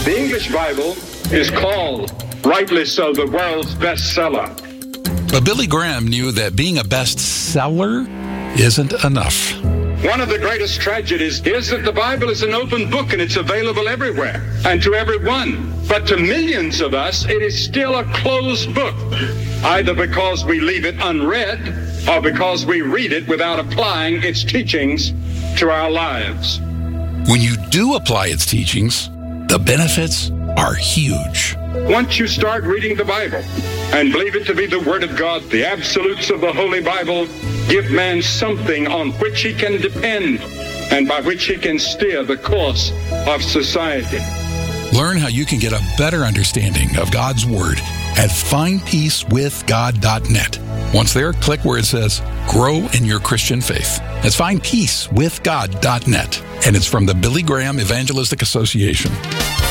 The English Bible is called, rightly so, the world's bestseller. But Billy Graham knew that being a bestseller isn't enough. One of the greatest tragedies is that the Bible is an open book and it's available everywhere and to everyone. But to millions of us, it is still a closed book, either because we leave it unread or because we read it without applying its teachings to our lives. When you do apply its teachings, the benefits are huge. Once you start reading the Bible and believe it to be the Word of God, the absolutes of the Holy Bible give man something on which he can depend and by which he can steer the course of society. Learn how you can get a better understanding of God's Word at findpeacewithgod.net. Once there, click where it says, Grow in Your Christian Faith. That's findpeacewithgod.net. And it's from the Billy Graham Evangelistic Association.